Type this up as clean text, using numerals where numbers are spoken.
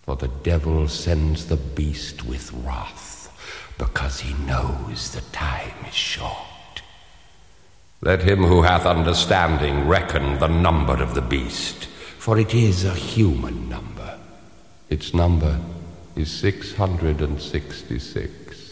For the devil sends the beast with wrath, because he knows the time is short. Let him who hath understanding reckon the number of the beast, for it is a human number. Its number is 666.